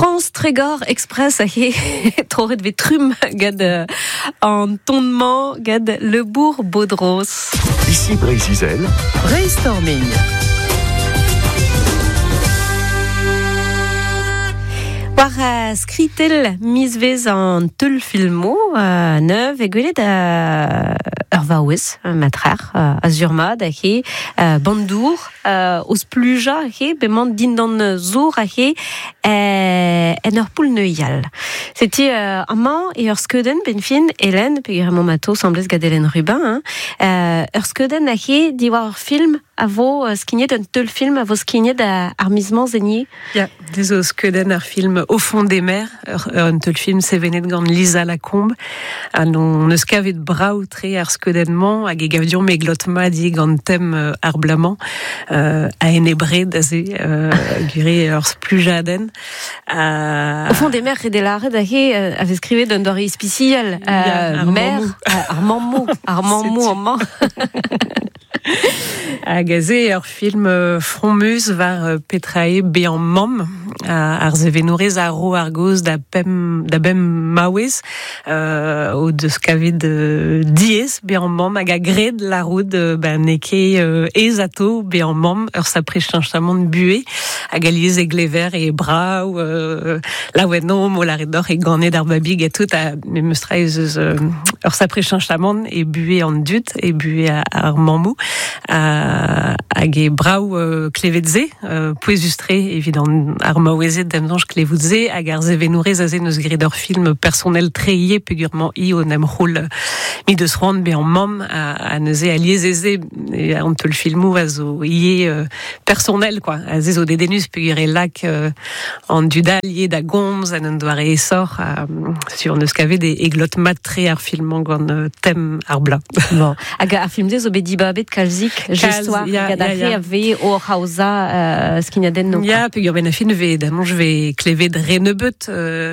Trans-Trégor Express ahe troret vet trum gad an tonnement gad le bourg Baudros. Ici Brésil. Brainstorming. War skritel mis vez an teul filmo neuv e gwelet ur vaouez matrer a zurmad ahe bandour os pluja ahe bement din dan zour ahe en ur poul neuial. C'était amant et ur skeudenn benfin Hélène pegiremont mato semblez gad Hélène Rubin ur skeudenn ahe di war ur film a vo skignet un teul film a vo skignet ar mizman zenni. Ja, des o skeudenn ar film Au fond des mers, un teul film sevenet gant Lisa Lacombe, on eus kavet brav tre ar skeudennement hag e gavdion me glotma di gant tem ar blamant a enebre da ze gure ur splujadenn. Au fond des mers redelaret ahe avait skrivet d'un dori spicial mer ar mammou amant. Hag a ze ur film frommeus var petrae be an mamm ar zevenourez a ro ar goz da bem maouez o deus kavet diez be an mamm hag a gred la roud neke ez ato be an mamm ur sapre chinchamont bué hag a liez e glever e brav laouennom mo la redor e ganet ar babig et tout a meustra eus ur sapre chinchamont e bué an dud e bué ar mammou hag e brav klevetze pouezustre evident ar maouezet demnanj klevoutze hag ar zevenourez a ze neus gret ur film personnel treie pegurement o nem roul mi deus roan be an mamm a neuze a liez eze an teul filmou a zo personnel quoi a ze zo dedenus pegur e lak an dudal lié da gomz an doare esor sur neus kavet e glot mat tre ar filmant gant tem ar bla. Bon, hag ar film zo bet dibabet kalzik gestoa gad a ve o hausa skignadenn no. Ya, pegur ben a fin ve damanj ve klevet renebet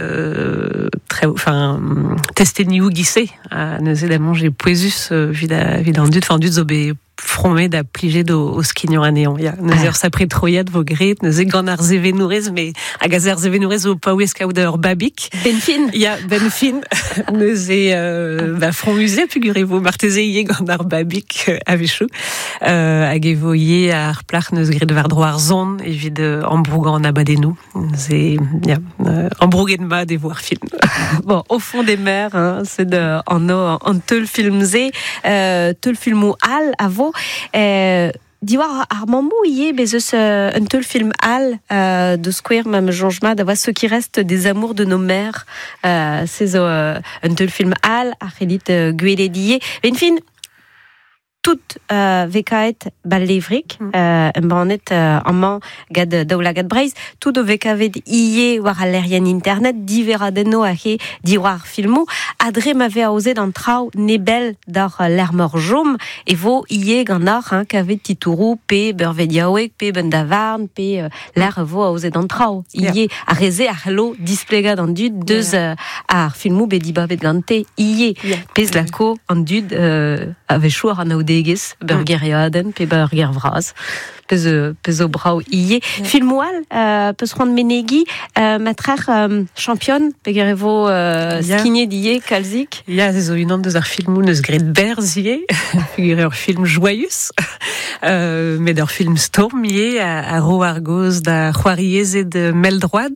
testenioù gise a neuze damanj e pouezus vid an dud zo be fromet da plijet o skignon aneon. Ya, neuze ur sapre troiad vo gret, neuze gant ar zevenourez, me hag a ar zevenourez o paouez kaout ur babik. Benfin. Ya, benfin. Neuze frommuze pegur evo marteze ie gant ar babik a vechou. Hag evo ie ar plach neus gret war dro ar zon evit ambrougan an abadennou. Neuze, ya, ambrouget ma devo ar film. Bon, Au fond des mers, hein, c'est an teul film ze, teul filmou al a vo. Diwar ar mammou ie bezeus un teul film al de square mam jonjma da ce qui reste des amours de nos mères. C'est un teul film al ar relit gwelet ie. En fin, tout vekaet ballevrik embranet amant gad daoula gad Breiz, tout o vekavet ie war al lerien internet diveradenno ahe diwar filmo adre m'ave aoze d'an trao nebel d'ar lermor jom e vo ie gant ar kavet titourou pe beurvediaouek pe bendavarn pe ler vo aoze d'an trao ie a reze ar lo displegad an dud deus ar filmo be dibabet gante ie pez lako an dud avechou ar an degez burgeriaden pe burger vraz pez o brao ie filmoual peus rand menegi matrer champion peger evo skignet die kalzik. Ya, zo unan deus ar filmou neus gret berz ie peger ur film joyeux met ur film storm ie a ro ar goz da c'hoariezet meldroad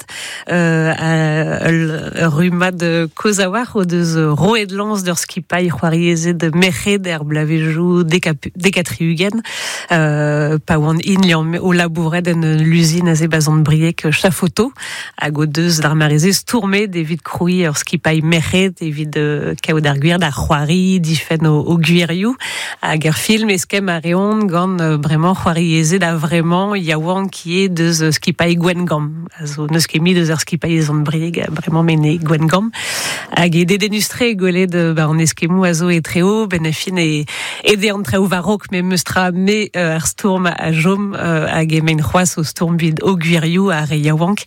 rumad kozawar o deus roet lans d'ur skipai c'hoariezet merc'hed er blavejou dekatriugen pa oan in liam o labouret en l'usine a ze bazant briek chafoto hag o deus d'ar marezez tourmet evit kroui ur skipai merc'hed evit kaout ar gwir d'ar c'hoari difen o gwirioù hag ur film eskem a reont gant bremañ c'hoariezet da vremañ yaouan ki e deus skipai gwengam a zo neus ket mi deus ur skipai ezant briek bremañ mene gwengam hag e dedenustre gwelet an eskemou a zo e treo ben a fin e de an treo varok me meustra me ar stourm a jom hag e men c'hoaz o stourm vid o gwirioù a re yaouank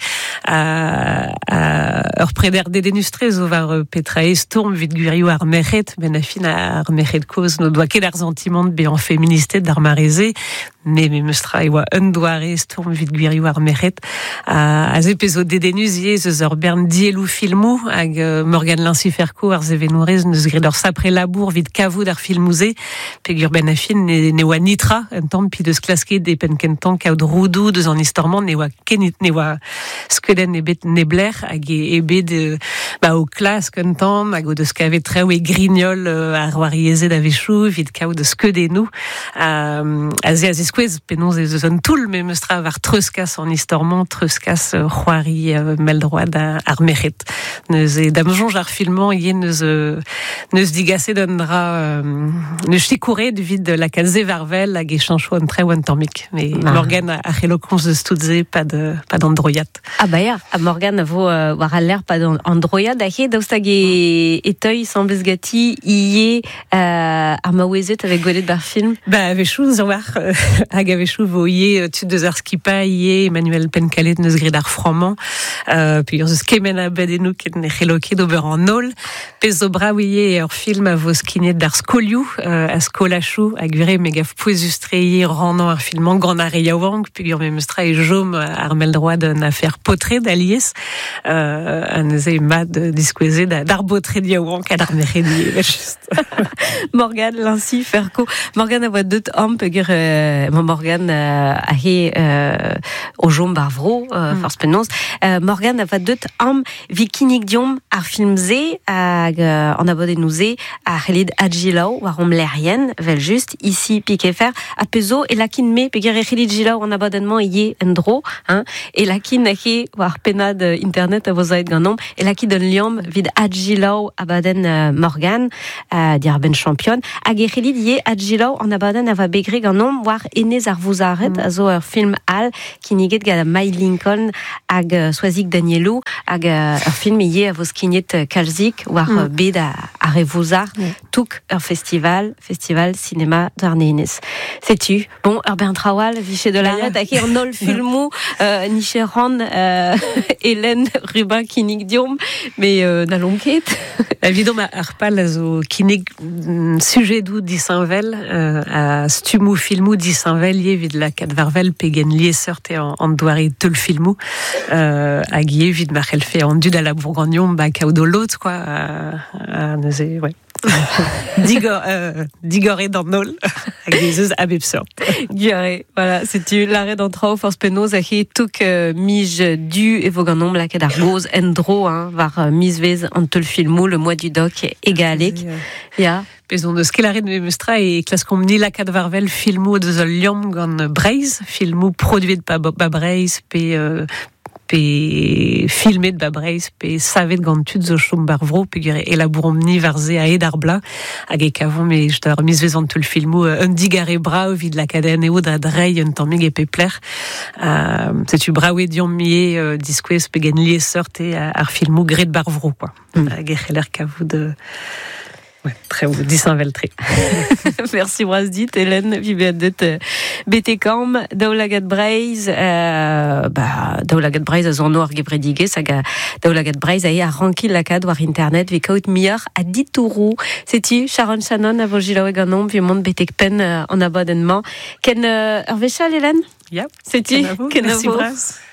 ur preder dedenustre zo var petrae stourm vid gwirioù ar merc'hed ben a fin ar merc'hed koz no doa ket ar sentiment be an feministet d'ar mareze ne meustra e oa un doare storm vid gwiri war meret a épisode dedenuzie eus ur bern dielou filmou hag Morgan Lancy-Ferko ar zevenourez neus grit ur sapre labour vid kavout ar filmouze pegur ben a fin ne oa nitra un tamm pi deus klasket de pen kentan kaout roudou deus an istorman ne oa kenit ne oa skeden ebet nebler hag ebet o klas kentan hag o deus kavet treo e grignol ar warieze da vechou vid kaout de skedenou a squez penons ez eus un toul me meustra var treuskas an istorman treuskas c'hoari meldroad ar meret neus e damjonj ar filman ie neus digaset un dra neus chikouret vid la kalze varvel hag e chancho an treo an tammik me Morgan a c'helokons eus toutze pad androiat. Ah ba ya, a Morgan a vo war a l'air pad androiat da he daoust hag e teuil sambles gati ie ar maouezet avec gwelet bar film. Ba vechou war hag a vechou vo ie tud deus ar skipa ie Emmanuel Pencalet neus grit ar froman puis ur eus kemen a bedenou ket ne c'heloket ober an nol pez zo brav ie ur film a vo skinet d'ar skolioù a skolachou hag vire megaf pouezus-tre ie randan ar filman gant ar yaouank puis ur meustra e jom ar meldroad an afer potred alies an eus e mad diskouezet d'ar potred yaouank ad ar meret ie just. Morgan Lancy-Ferko. Morgan a vo deut am pegur Morgan a he o jom bar vro force penons. Morgan a vo deut am vi kinnig diom ar film ze hag an abodennouze a c'helid adjilaou war om lerien vel just ici pikefer a pezo e lakin me pegur e c'helid jilaou an abodennman ie en dro e lakin a he war penad internet a vo zaet ganom e lakin un liom vid adjilaou abaden Morgan dir ben champion hag e c'helid ie adjilaou an abaden a va begre ganom war enez ar vouzaret a zo ur film al kinniget gant a May Lincoln hag soazik Danielou hag ur film ie a vo skignet kalzik war bet a revouzar touk ur festival cinéma d'ar nenez. Sais-tu bon ur ben trawal vichet de la net hag ur nol filmou niche ran Hélène Rubin kinnig diom mais na lonket évidemment ar pal a zo kinnig sujedou disanvel a stumou filmou disanvel ie vid la kat varvel pegen liesseurt an doare teul filmou hag ie vid ma c'helfe an dud a la Bourgognon ba kaout o lot quoi a neuze ouais digore d'an nol hag des eus a bep sort. Gure, voilà, c'est-tu l'arrêt d'an trao force penaos a he touk mij du e vo ganom la ket ar goz en dro var mis vez an teul filmou le mois du doc egalek. Ya. Pezon deus kelare de meustra e klaskom ni la kat varvel filmou deus ul liom gant Breiz, filmou produit pa Breiz pe filmet ba Breiz pe savet gant tud zo chom bar vro pe gure elabourom ni varze a ed ar bla hag e kavon me just ar mis vezant teul filmou un digare brao vid la kaden eo da drei un tammig e pe pler setu braouet diom mie diskouez pe gen liesseurt ar filmou gret bar vro quoi hag e c'heller kavou de ouais, très beau, disanvel tre. Merci Brasdit, Hélène, vivedet betekam, daoulagat Breiz, daoulagat Breiz a zorno ar gebredige, saga daoulagat Breiz a e a rankil lakad war internet, vi kaout mieur a ditourou. C'est-tu, Sharon Shannon, a vo jilaoueg ganom, vi mont betek pen an abonnement. Ken ur vechal, Hélène? Yep. C'est-tu? Merci Braz.